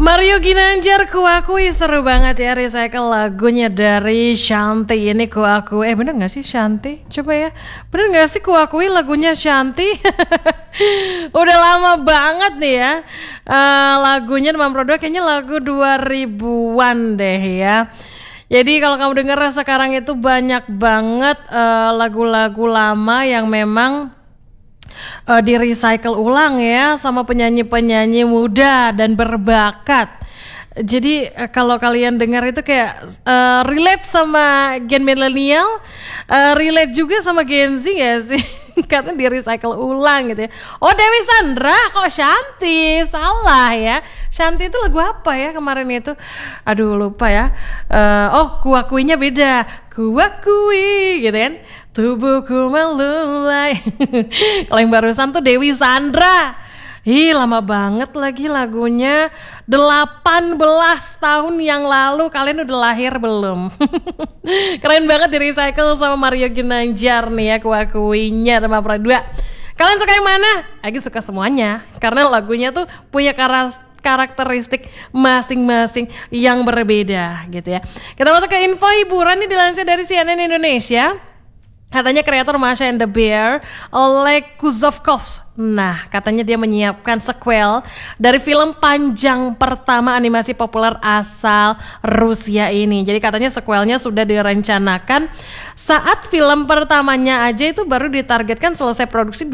Mario Ginanjar Kuakui seru banget ya recycle lagunya dari Shanty. Ini Kuakui, bener gak sih Shanty? Coba ya, bener gak sih Kuakui lagunya Shanty? Udah lama banget nih ya lagunya Demam Pro 2, kayaknya lagu 2000-an deh ya. Jadi kalau kamu denger sekarang itu banyak banget lagu-lagu lama yang memang di recycle ulang ya sama penyanyi-penyanyi muda dan berbakat. Jadi kalau kalian dengar itu kayak relate sama gen milenial, relate juga sama Gen Z ya sih. Karena di recycle ulang gitu ya. Oh, Dewi Sandra kok Shanty, salah ya. Shanty itu lagu apa ya kemarin itu? Aduh lupa ya. Oh, Kuakuinya beda. Kuakui gitu kan. Tubuhku melulai. Kalau yang barusan tuh Dewi Sandra. Lama banget lagi lagunya. 18 tahun yang lalu. Kalian udah lahir belum? Keren banget di recycle sama Mario Ginanjar nih ya. Kuakuinya Demam Pro 2. Kalian suka yang mana? Aku suka semuanya. Karena lagunya tuh punya karakteristik masing-masing yang berbeda gitu ya. Kita masuk ke info hiburan nih, dilansir dari CNN Indonesia. Katanya kreator Masha and the Bear, Oleg Kuzovkov, nah katanya dia menyiapkan sequel dari film panjang pertama animasi populer asal Rusia ini. Jadi katanya sequelnya sudah direncanakan saat film pertamanya aja itu baru ditargetkan selesai produksi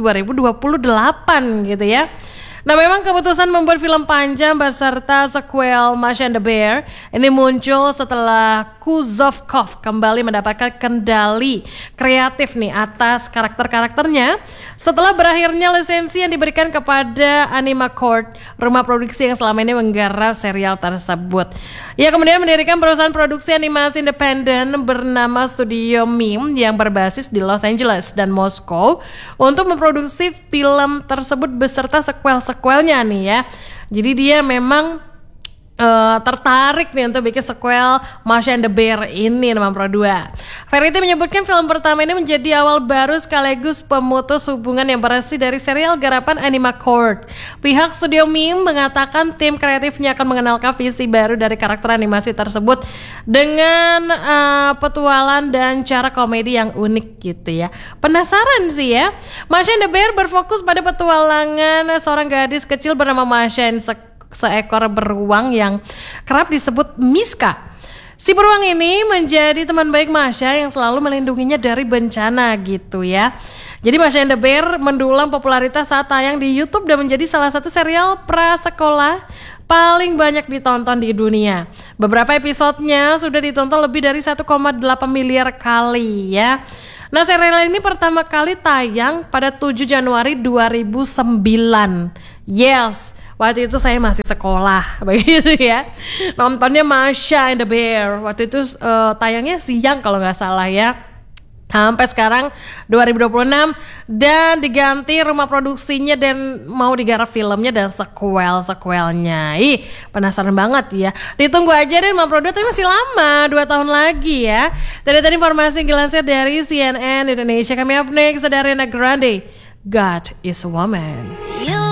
2028 gitu ya. Nah memang keputusan membuat film panjang beserta sequel Masha and the Bear ini muncul setelah Kuzovkov kembali mendapatkan kendali kreatif nih atas karakter-karakternya setelah berakhirnya lisensi yang diberikan kepada Animacord, rumah produksi yang selama ini menggarap serial tersebut. Ia kemudian mendirikan perusahaan produksi animasi independen bernama Studio Mim yang berbasis di Los Angeles dan Moskow untuk memproduksi film tersebut beserta sequelnya nih ya. Jadi dia memang tertarik nih untuk bikin sequel Masha and the Bear ini Demam Pro 2. Variety menyebutkan film pertama ini menjadi awal baru sekaligus pemutus hubungan yang bersih dari serial garapan Animacord. Pihak Studio Mim mengatakan tim kreatifnya akan mengenalkan visi baru dari karakter animasi tersebut dengan petualang dan cara komedi yang unik gitu ya. Penasaran sih ya. Masha and the Bear berfokus pada petualangan seorang gadis kecil bernama Masha yang seekor beruang yang kerap disebut Miska. Si beruang ini menjadi teman baik Masha yang selalu melindunginya dari bencana gitu ya. Jadi Masha and the Bear mendulang popularitas saat tayang di YouTube dan menjadi salah satu serial prasekolah paling banyak ditonton di dunia. Beberapa episodenya sudah ditonton lebih dari 1,8 miliar kali ya. Nah serial ini pertama kali tayang pada 7 Januari 2009. Yes, waktu itu saya masih sekolah begitu ya. Nontonnya Masha and the Bear. Waktu itu tayangnya siang kalau nggak salah ya. Sampai sekarang 2026 dan diganti rumah produksinya dan mau digarap filmnya dan sequelnya. Penasaran banget ya. Ditunggu aja deh Demam Pro 2, tapi masih lama, 2 tahun lagi ya. Tadi informasi dilansir dari CNN Indonesia. Kami up next dari Ariana Grande, God is a Woman.